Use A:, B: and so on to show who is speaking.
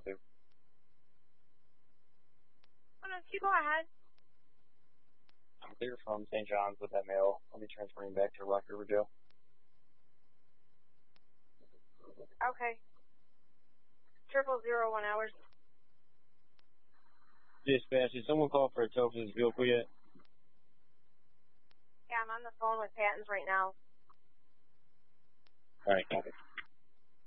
A: Okay.
B: Oh, no, you go ahead.
A: I'm clear from St. John's with that mail. I'll be transferring back to Rock River Jail.
B: Okay. 0001 hours.
A: Dispatch, did someone call for a tow for this vehicle yet?
B: Yeah, I'm on the phone with Patton's right now.
A: All right, copy.